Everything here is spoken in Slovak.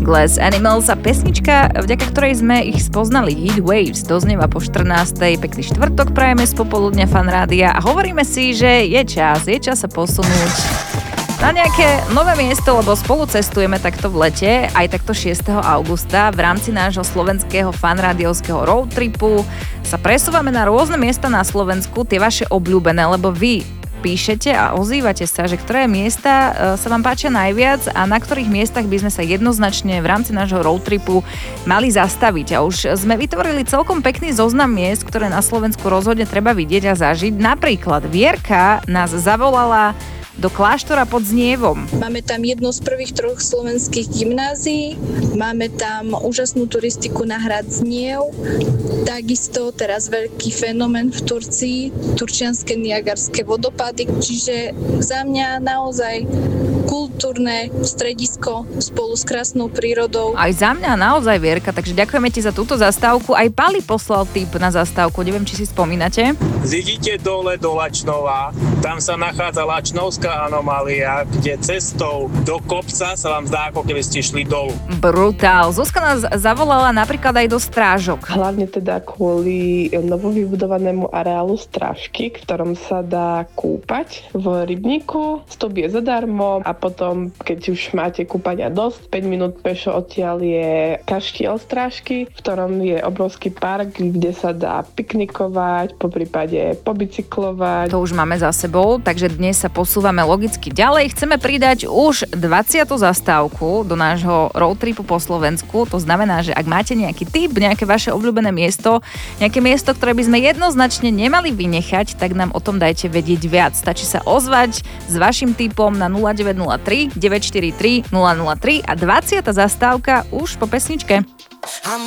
Glass Animals a pesnička, vďaka ktorej sme ich spoznali, Heat Waves, doznieva po 14. Pekný štvrtok prajeme z popoludňa Fan Rádia a hovoríme si, že je čas sa posunúť na nejaké nové miesto, lebo spolu cestujeme takto v lete, aj takto 6. augusta v rámci nášho slovenského fanrádiovského roadtripu sa presúvame na rôzne miesta na Slovensku, tie vaše obľúbené, lebo vy píšete a ozývate sa, že ktoré miesta sa vám páčia najviac a na ktorých miestach by sme sa jednoznačne v rámci nášho roadtripu mali zastaviť. A už sme vytvorili celkom pekný zoznam miest, ktoré na Slovensku rozhodne treba vidieť a zažiť. Napríklad Vierka nás zavolala do kláštora pod Znievom. Máme tam jedno z prvých 3 slovenských gymnázií, máme tam úžasnú turistiku na hrad Zniev, takisto teraz veľký fenomén v Turcii, turčianske niagarské vodopády, čiže za mňa naozaj kultúrne stredisko spolu s krásnou prírodou. Aj za mňa naozaj, Vierka, takže ďakujeme ti za túto zastávku. Aj Pali poslal tip na zastávku, neviem, či si spomínate. Zidite dole do Lačnova, tam sa nachádza Lačnovská anomália, kde cestou do kopca sa vám zdá, ako keby ste šli dolu. Brutál. Zuzka nás zavolala napríklad aj do Strážok. Hlavne teda kvôli novovybudovanému areálu Strážky, v ktorom sa dá kúpať v rybníku, vstup je zadarmo a potom, keď už máte kúpania dosť, 5 minút pešo odtiaľ je kaštiel Strážky, v ktorom je obrovský park, kde sa dá piknikovať, poprípade pobicyklovať. To už máme za sebou, takže dnes sa posúvame logicky ďalej. Chceme pridať už 20. zastávku do nášho roadtripu po Slovensku. To znamená, že ak máte nejaký tip, nejaké vaše obľúbené miesto, nejaké miesto, ktoré by sme jednoznačne nemali vynechať, tak nám o tom dajte vedieť viac. Stačí sa ozvať s vašim tipom na 0903 943 003 a 20. zastávka už po pesničke.